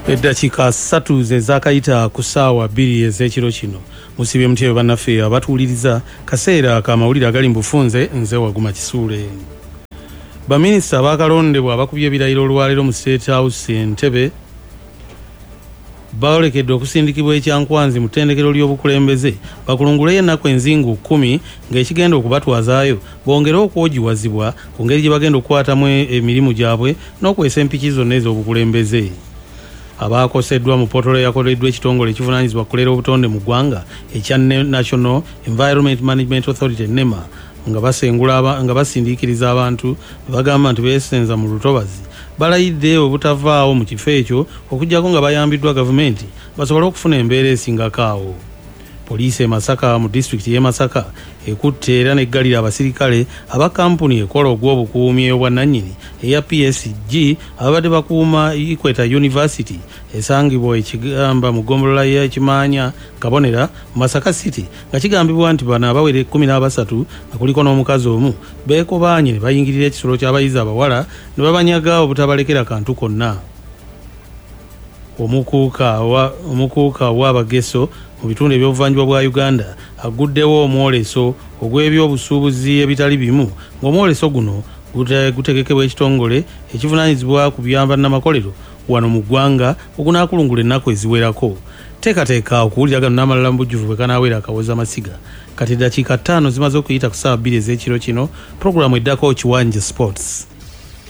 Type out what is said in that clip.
Eddakiika 3 ze zaakayita ku ssaawa 2 ez'ekiro kino. Musibye mutyeyo bannaffe abatuwuliriza kaseera kamawulire agali mbufunze nze Waguma Kisuule. Baminisita baakalondebwa abakubye ebirayiro olwaleero mu State House Entebbe baolekedde okusindikibwa ekyankwanzi mu ttendekero ly'obukulembeze bakulunguleyo ennaku enzingu 10 ng'ekigenda okubatwazaayo bongere okwogiwazibwa ku ngeri gye bagenda okukwatamu emirimu gyabwe n'okwesa empiki zonna ez'obukulembeze. Abaakoseddwa mu potolo yakoleddwa ekitongole ekivunaanyizibwa kuleera obutonde mu ggwanga ekya National Environment Management Authority NEMA nga basindiikiriza abantu bagamba nti beesenza mu lutobazi balayidde obutavaawo mu kifo ekyo okuggyako nga bayambiddwa gavumenti basobole okufuna embeera esingako awo. Poliisi e Masaka mu disitulikiti y'e Masaka ekutte era n'eggalira abasirikale aba kampuni ekola ogw'obukuumi ey'obwannannyini eya PSG ababadde bakuuma Equator University esangibwa ekigamba mu ggombolola y'Ekimaanya Kabonera mu Masaka City nga kigambibwa nti bano abawere 13 nga kuliko n'omukazi omu beekobaanye ne bayingirira ekisolo ky'abayizi abawala ne babanyaga obutabalekera kantu konna. Omukuuka w'abageso mu bitundu eby'obuvanjuba bwa Uganda aguddewo omwoleso ogw'ebyobusuubuzi ebitali bimu ng'omwoleso guno gutegekebwa ekitongole ekivunaanyizibwa ku byamba n'amakolero wano mu ggwanga ogunaakulungula ennaku eziwerako. Teekateeka okuwulira gano n'amalala mu bujjuvu bwe kanaaweera akawoza amasiga. Kati eddakiika 5 zimaze okuyita ku ssaawa 2 ez'ekiro kino, pulogulaamu eddako Kiwanja Sports.